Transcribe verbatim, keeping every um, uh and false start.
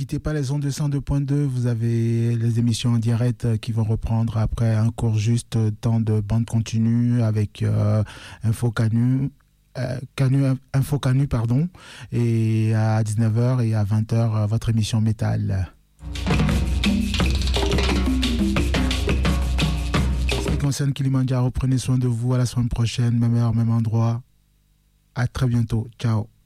quittez pas les ondes de cent deux point deux. Vous avez les émissions en direct qui vont reprendre après un court juste temps de bande continue avec euh, Info Canu. Euh, Canu, Info Canu, pardon, et à dix-neuf heures et à vingt heures, votre émission métal. Ce qui concerne Kilimandjaro, prenez soin de vous, à la semaine prochaine, même heure, même endroit. À très bientôt. Ciao.